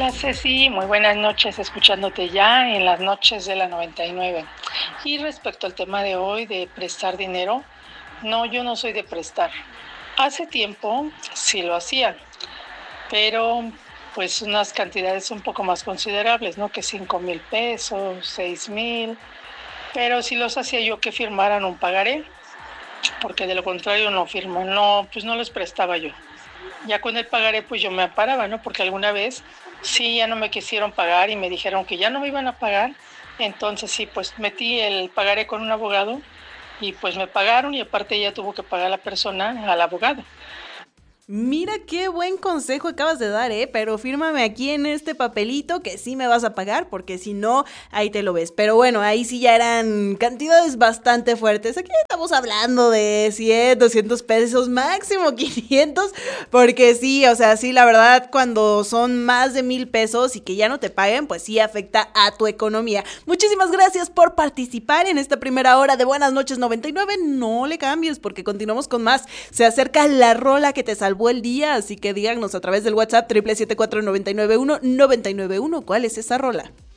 Hola Ceci, muy buenas noches, escuchándote ya en las noches de la 99. Y respecto al tema de hoy de prestar dinero, no, yo no soy de prestar. Hace tiempo sí lo hacía, pero pues unas cantidades un poco más considerables, ¿no? Que 5,000 pesos, 6,000, pero sí los hacía yo que firmaran un pagaré, porque de lo contrario no firmo, no, pues no les prestaba yo. Ya con el pagaré pues yo me amparaba, ¿no? Porque alguna vez sí ya no me quisieron pagar y me dijeron que ya no me iban a pagar. Entonces sí, pues metí el pagaré con un abogado y pues me pagaron y aparte ya tuvo que pagar la persona al abogado. Mira qué buen consejo acabas de dar, ¿eh? Pero fírmame aquí en este papelito que sí me vas a pagar, porque si no, ahí te lo ves. Pero bueno, ahí sí ya eran cantidades bastante fuertes. Aquí estamos hablando de 100, 200 pesos, máximo 500, porque sí, o sea, sí, la verdad, cuando son más de 1,000 pesos y que ya no te paguen, pues sí afecta a tu economía. Muchísimas gracias por participar en esta primera hora de Buenas noches 99. No le cambies porque continuamos con más. Se acerca la rola que te salvó el día, así que díganos a través del WhatsApp 777-499-1991 cuál es esa rola.